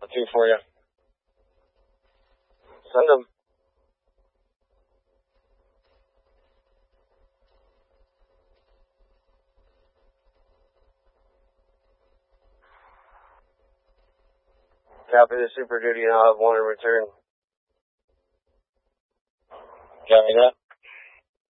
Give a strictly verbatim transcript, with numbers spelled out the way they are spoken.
Two for you. Send them. Copy the Super Duty, and I'll have one in return. Copy that.